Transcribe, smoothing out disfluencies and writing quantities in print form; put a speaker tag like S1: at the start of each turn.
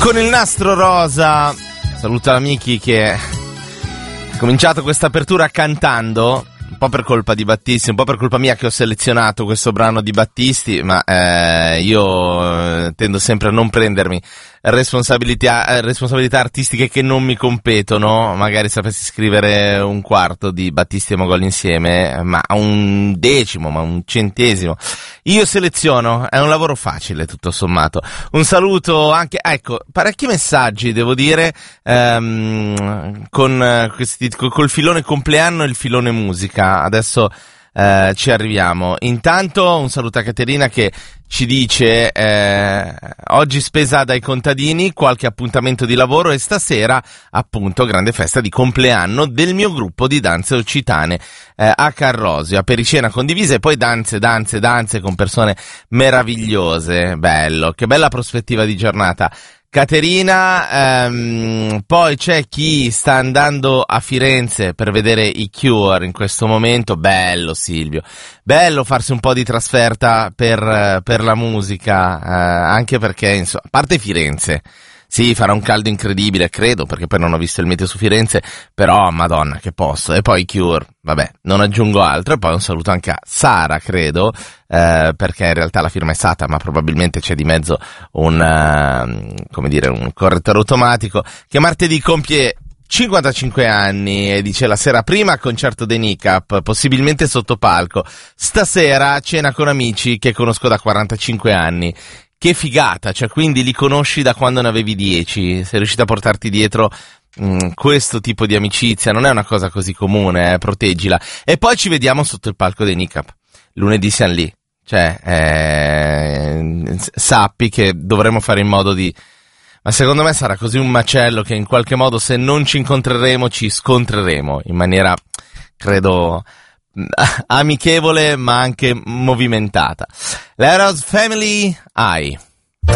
S1: Con il nastro rosa, saluto la Miki che ha cominciato questa apertura cantando, un po' per colpa di Battisti, un po' per colpa mia che ho selezionato questo brano di Battisti, ma io tendo sempre a non prendermi responsabilità artistiche che non mi competono. Magari sapessi scrivere un quarto di Battisti e Mogol insieme, ma un decimo, ma un centesimo. Io seleziono, è un lavoro facile tutto sommato. Un saluto anche, ecco, parecchi messaggi devo dire, col filone compleanno e il filone musica. Adesso ci arriviamo. Intanto un saluto a Caterina che ci dice oggi spesa dai contadini, qualche appuntamento di lavoro e stasera appunto grande festa di compleanno del mio gruppo di danze occitane a Carrosio, a Pericena condivisa, e poi danze con persone meravigliose. Bello, che bella prospettiva di giornata, Caterina. Poi c'è chi sta andando a Firenze per vedere i Cure in questo momento. Bello Silvio, bello farsi un po' di trasferta per la musica, anche perché insomma, a parte Firenze, sì, farà un caldo incredibile, credo, perché poi non ho visto il meteo su Firenze, però madonna che posto. E poi i Cure, vabbè, non aggiungo altro. E poi un saluto anche a Sara, credo, perché in realtà la firma è Sata, ma probabilmente c'è di mezzo un correttore automatico, che martedì compie 55 anni e dice: la sera prima concerto dei Nicap, possibilmente sotto palco, stasera cena con amici che conosco da 45 anni. Che figata, cioè quindi li conosci da quando ne avevi 10, sei riuscito a portarti dietro questo tipo di amicizia, non è una cosa così comune, proteggila. E poi ci vediamo sotto il palco dei Nicap, lunedì siamo lì, cioè sappi che dovremo fare in modo di... Ma secondo me sarà così un macello che in qualche modo, se non ci incontreremo, ci scontreremo in maniera, credo, amichevole ma anche movimentata. La Rose Family,